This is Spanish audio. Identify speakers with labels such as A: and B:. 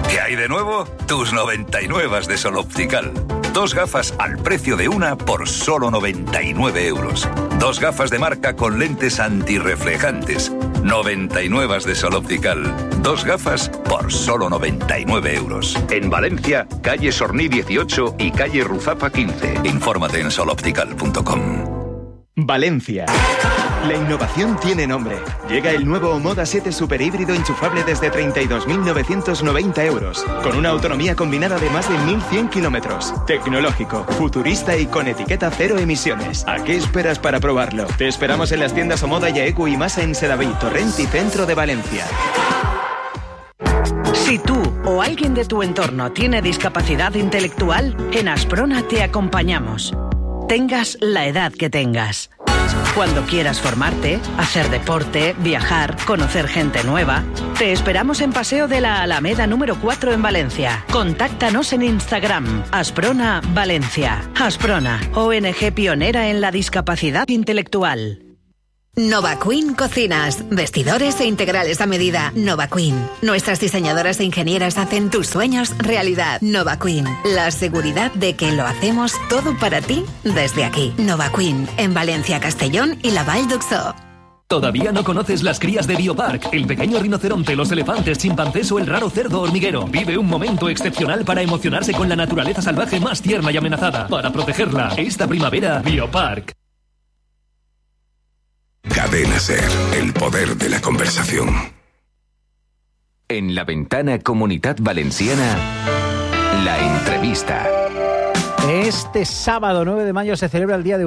A: ¿Qué hay de nuevo? Tus 99 de Sol Optical. 2 gafas al precio de una por solo 99 euros. 2 gafas de marca con lentes antirreflejantes. 99 de Sol Optical. 2 gafas por solo 99 euros. En Valencia, calle Sorní 18 y calle Ruzapa 15. Infórmate en soloptical.com.
B: Valencia. La innovación tiene nombre. Llega el nuevo Omoda 7 super híbrido enchufable desde 32.990 euros, con una autonomía combinada de más de 1.100 kilómetros. Tecnológico, futurista y con etiqueta cero emisiones. ¿A qué esperas para probarlo? Te esperamos en las tiendas Omoda, Yaeku y Masa en Sedaví, Torrent y centro de Valencia.
C: Si tú o alguien de tu entorno tiene discapacidad intelectual, en Asprona te acompañamos. Tengas la edad que tengas. Cuando quieras formarte, hacer deporte, viajar, conocer gente nueva, te esperamos en Paseo de la Alameda número 4 en Valencia. Contáctanos en Instagram, Asprona Valencia. Asprona, ONG pionera en la discapacidad intelectual.
D: Nova Queen Cocinas, vestidores e integrales a medida. Nova Queen. Nuestras diseñadoras e ingenieras hacen tus sueños realidad. Nova Queen. La seguridad de que lo hacemos todo para ti desde aquí. Nova Queen, en Valencia, Castellón y la Vall d'Uixó.
E: ¿Todavía no conoces las crías de Biopark? El pequeño rinoceronte, los elefantes, chimpancés o el raro cerdo hormiguero. Vive un momento excepcional para emocionarse con la naturaleza salvaje más tierna y amenazada. Para protegerla, esta primavera, Biopark.
F: Cadena SER, el poder de la conversación.
G: En La Ventana Comunitat Valenciana, la entrevista.
H: Este sábado 9 de mayo se celebra el Día de